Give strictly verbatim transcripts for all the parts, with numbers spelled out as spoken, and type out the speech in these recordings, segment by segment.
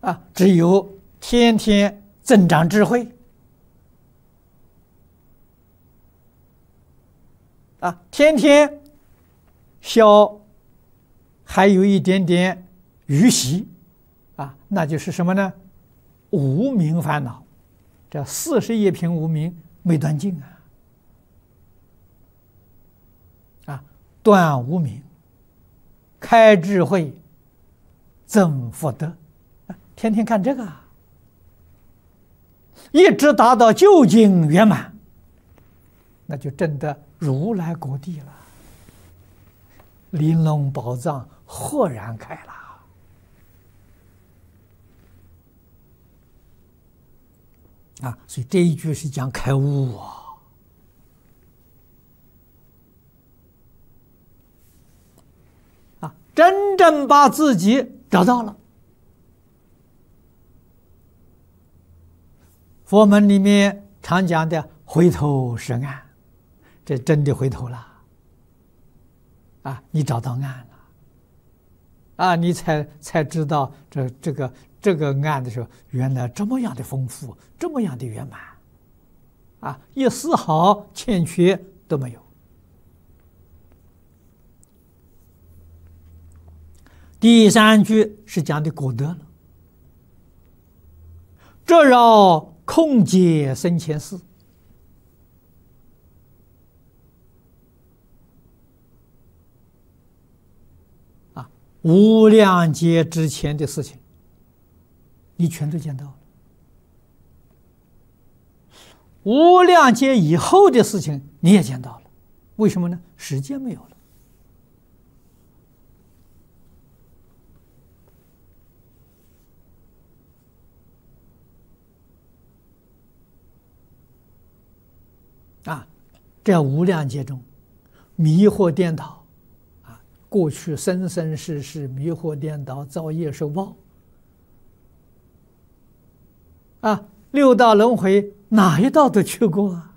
啊，只有天天增长智慧啊，天天消还有一点点余习啊，那就是什么呢？无明烦恼，这四十一品无明没断尽啊！啊，断无明，开智慧，增福德，啊，天天看这个，一直达到究竟圆满，那就证得如来果地了，玲珑宝藏豁然开了。啊，所以这一句是讲开悟啊！啊，真正把自己找到了。佛门里面常讲的回头是岸，这真的回头了。啊，你找到岸了，啊，你才才知道这这个。这个岸的时候，原来这么样的丰富，这么样的圆满，啊，一丝毫欠缺都没有。第三句是讲的果德了，这绕空劫生前事，啊，无量劫之前的事情。你全都见到了，无量劫以后的事情你也见到了，为什么呢？时间没有了。啊，这无量劫中，迷惑颠倒，啊，过去生生世世迷惑颠倒，造业受报。啊，六道轮回哪一道都去过啊！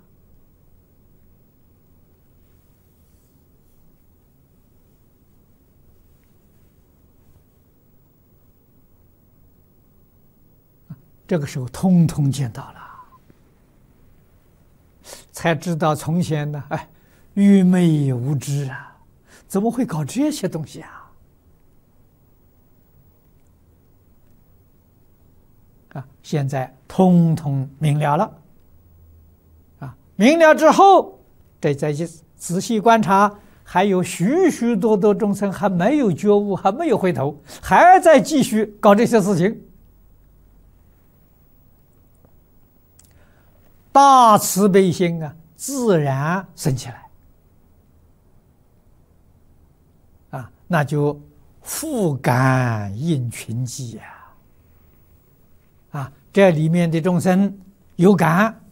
这个时候通通见到了，才知道从前呢，哎，愚昧无知啊，怎么会搞这些东西啊？啊，现在通通明了了，啊，明了之后，这再一仔细观察，还有许许多多众生还没有觉悟，还没有回头，还在继续搞这些事情。大慈悲心啊，自然生起来，啊，那就复感应群集呀。啊，这里面的众生有感，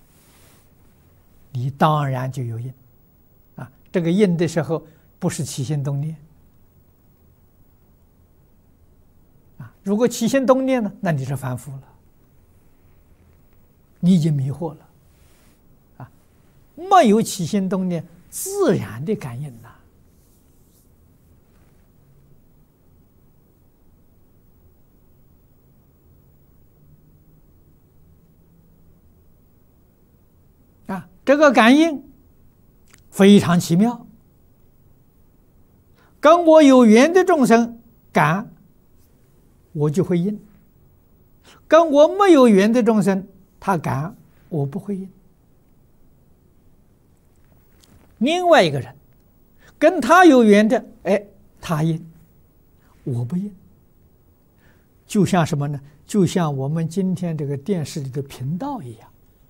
你当然就有应。啊，这个应的时候不是起心动念。啊，如果起心动念呢，那你是凡夫了，你已经迷惑了。啊，没有起心动念，自然的感应呐。啊，这个感应非常奇妙，跟我有缘的众生感，我就会应；跟我没有缘的众生，他感，我不会应。另外一个人跟他有缘的，哎，他应，我不应。就像什么呢？就像我们今天这个电视里的频道一样。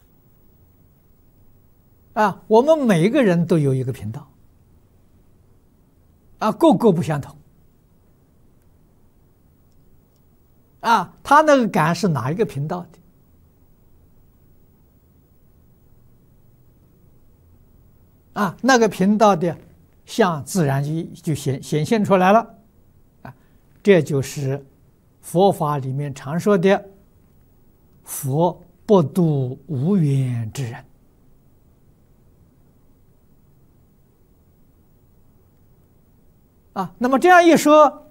啊，我们每个人都有一个频道，啊，个个不相同，啊，他那个感是哪一个频道的？啊，那个频道的相自然就就显显现出来了，啊，这就是佛法里面常说的“佛不度无缘之人”。啊，那么这样一说，